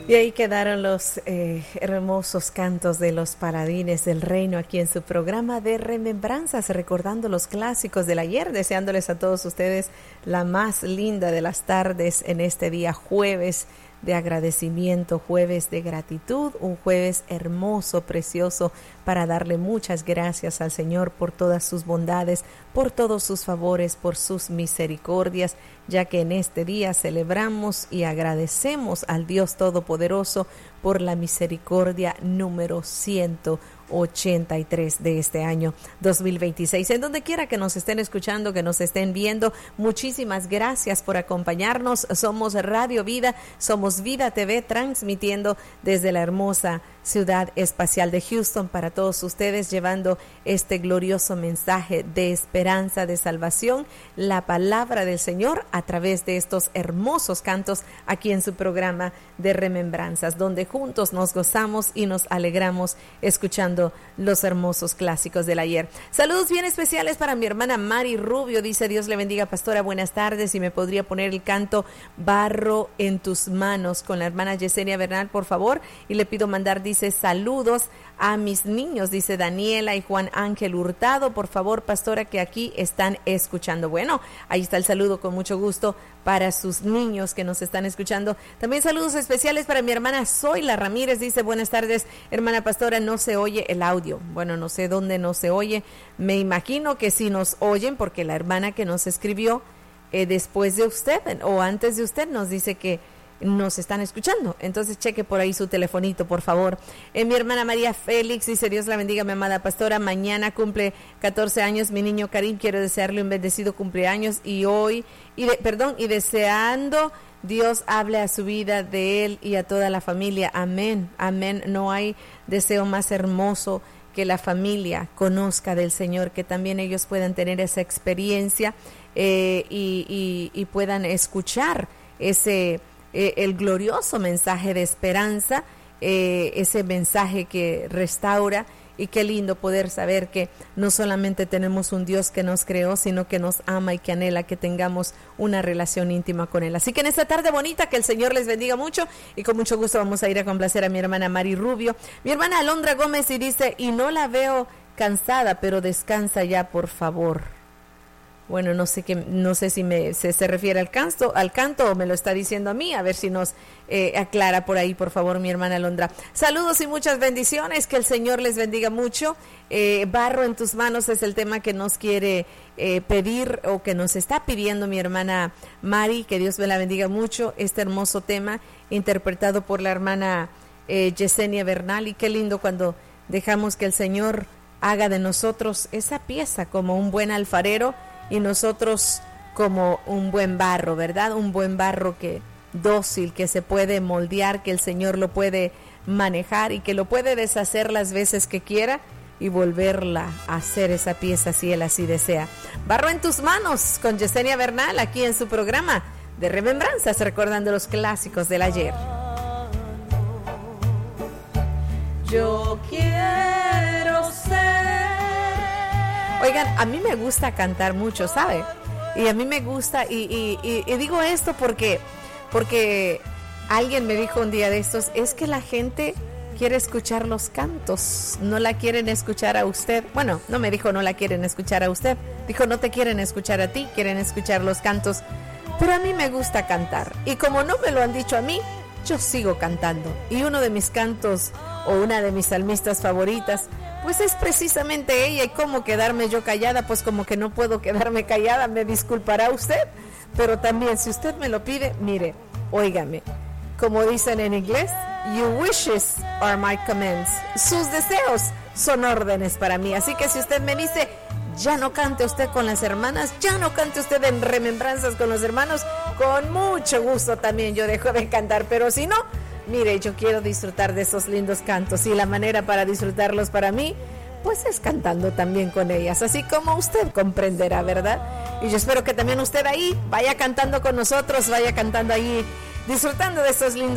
Y ahí quedaron los hermosos cantos de los paladines del reino aquí en su programa de remembranzas, recordando los clásicos del ayer, deseándoles a todos ustedes la más linda de las tardes en este día jueves de agradecimiento, jueves de gratitud, un jueves hermoso, precioso, para darle muchas gracias al Señor por todas sus bondades, por todos sus favores, por sus misericordias, ya que en este día celebramos y agradecemos al Dios Todopoderoso por la misericordia número 183 de este año 2026. En donde quiera que nos estén escuchando, que nos estén viendo, muchísimas gracias por acompañarnos. Somos Radio Vida, somos Vida TV, transmitiendo desde la hermosa ciudad espacial de Houston para todos ustedes, llevando este glorioso mensaje de esperanza, de salvación, la palabra del Señor a través de estos hermosos cantos aquí en su programa de remembranzas, donde juntos nos gozamos y nos alegramos escuchando los hermosos clásicos del ayer. Saludos bien especiales para mi hermana Mari Rubio, dice: Dios le bendiga, pastora, buenas tardes, y me podría poner el canto Barro en tus manos con la hermana Yesenia Bernal, por favor. Y le pido mandar, dice, saludos a mis niños, dice Daniela y Juan Ángel Hurtado, por favor, pastora, que aquí están escuchando. Bueno, ahí está el saludo, con mucho gusto para sus niños que nos están escuchando. También saludos especiales para mi hermana Zoila Ramírez, dice: buenas tardes, hermana pastora, no se oye el audio. Bueno, no sé dónde no se oye, me imagino que sí nos oyen, porque la hermana que nos escribió después de usted o antes de usted nos dice que nos están escuchando. Entonces cheque por ahí su telefonito, por favor. Mi hermana María Félix dice: Dios la bendiga, mi amada pastora, mañana cumple 14 años mi niño Karim, quiero desearle un bendecido cumpleaños y deseando Dios hable a su vida, de él y a toda la familia. Amén, amén. No hay deseo más hermoso que la familia conozca del Señor, que también ellos puedan tener esa experiencia y puedan escuchar el glorioso mensaje de esperanza, ese mensaje que restaura. Y qué lindo poder saber que no solamente tenemos un Dios que nos creó, sino que nos ama y que anhela que tengamos una relación íntima con Él. Así que en esta tarde bonita, que el Señor les bendiga mucho, y con mucho gusto vamos a ir a complacer a mi hermana Mari Rubio. Mi hermana Alondra Gómez, y dice: y no la veo cansada, pero descansa ya, por favor. Bueno, no sé si se refiere al canto o me lo está diciendo a mí. A ver si nos aclara por ahí, por favor, mi hermana Alondra. Saludos y muchas bendiciones, que el Señor les bendiga mucho. Barro en tus manos es el tema que nos quiere pedir, o que nos está pidiendo mi hermana Mari, que Dios me la bendiga mucho. Este hermoso tema interpretado por la hermana Yesenia Bernal, y qué lindo cuando dejamos que el Señor haga de nosotros esa pieza como un buen alfarero, y nosotros como un buen barro, ¿verdad? Un buen barro que dócil, que se puede moldear, que el Señor lo puede manejar y que lo puede deshacer las veces que quiera y volverla a hacer esa pieza si Él así desea. Barro en tus manos con Yesenia Bernal, aquí en su programa de remembranzas, recordando los clásicos del ayer. Yo quiero ser. Oigan, a mí me gusta cantar mucho, ¿sabe? Y a mí me gusta, y digo esto porque alguien me dijo un día de estos: es que la gente quiere escuchar los cantos, no la quieren escuchar a usted. Bueno, no me dijo no la quieren escuchar a usted, dijo no te quieren escuchar a ti, quieren escuchar los cantos. Pero a mí me gusta cantar, y como no me lo han dicho a mí, yo sigo cantando. Y uno de mis cantos, o una de mis salmistas favoritas, pues es precisamente ella. Y cómo quedarme yo callada, pues como que no puedo quedarme callada, me disculpará usted, pero también si usted me lo pide, mire, óigame, como dicen en inglés, your wishes are my commands, sus deseos son órdenes para mí. Así que si usted me dice: ya no cante usted con las hermanas, ya no cante usted en remembranzas con los hermanos, con mucho gusto también yo dejo de cantar. Pero si no, mire, yo quiero disfrutar de esos lindos cantos, y la manera para disfrutarlos para mí, pues es cantando también con ellas, así como usted comprenderá, ¿verdad? Y yo espero que también usted ahí vaya cantando con nosotros, vaya cantando ahí, disfrutando de estos lindos